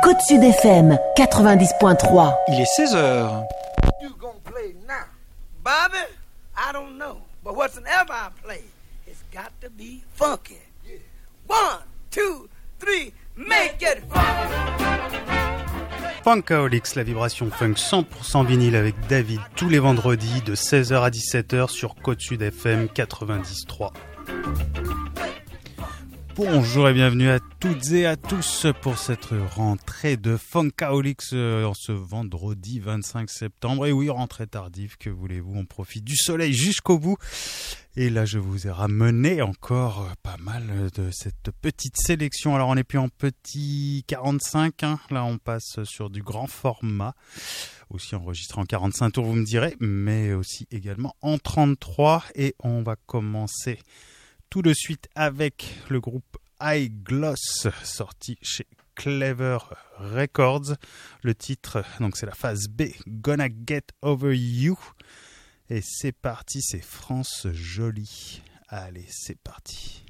Côte Sud FM 90.3. Il est 16h. You gonna play now? Bobby, I don't know. But whatsoever I play, it's got to be funky. Yeah. 1, 2, 3, make it funky! Funkaholics, la vibration funk 100% vinyle avec David tous les vendredis de 16h à 17h sur Côte Sud FM 90.3. Bonjour et bienvenue à toutes et à tous pour cette rentrée de Funkaholics en ce vendredi 25 septembre. Et oui, rentrée tardive, que voulez-vous, on profite du soleil jusqu'au bout. Et là, je vous ai ramené encore pas mal de cette petite sélection. Alors, on n'est plus en petit 45, hein. Là, on passe sur du grand format. Aussi enregistré en 45 tours, vous me direz, mais aussi également en 33. Et on va commencer tout de suite avec le groupe High Gloss, sorti chez Clever Records. Le titre, donc c'est la phase B, Gonna Get Over You. Et c'est parti, c'est France Jolie. Allez, c'est parti.